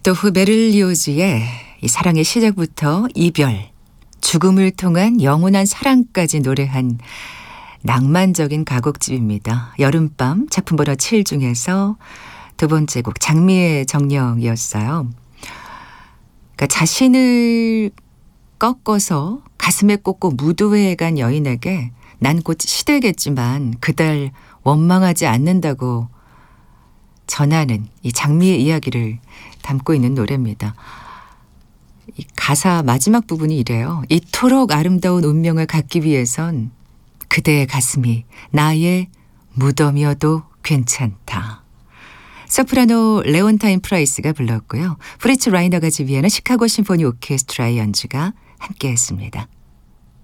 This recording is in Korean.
비토프 베를리오즈의 이 사랑의 시작부터 이별, 죽음을 통한 영원한 사랑까지 노래한 낭만적인 가곡집입니다. 여름밤 작품 번호 7 중에서 두 번째 곡 장미의 정령이었어요. 그러니까 자신을 꺾어서 가슴에 꽂고 무도회에 간 여인에게 난 곧 시들겠지만 그달 원망하지 않는다고 전하는 이 장미의 이야기를 담고 있는 노래입니다. 이 가사 마지막 부분이 이래요. 이토록 아름다운 운명을 갖기 위해선 그대의 가슴이 나의 무덤이어도 괜찮다. 소프라노 레온타인 프라이스가 불렀고요. 프리츠 라이너가 지휘하는 시카고 심포니 오케스트라의 연주가 함께했습니다.